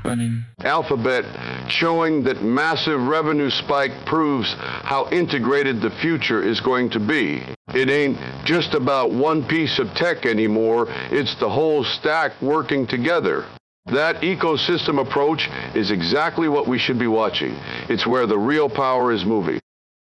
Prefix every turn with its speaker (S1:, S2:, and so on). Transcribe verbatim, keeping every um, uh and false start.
S1: happening.
S2: Alphabet showing that massive revenue spike proves how integrated the future is going to be. It ain't just about one piece of tech anymore, it's the whole stack working together. That ecosystem approach is exactly what we should be watching. It's where the real power is moving.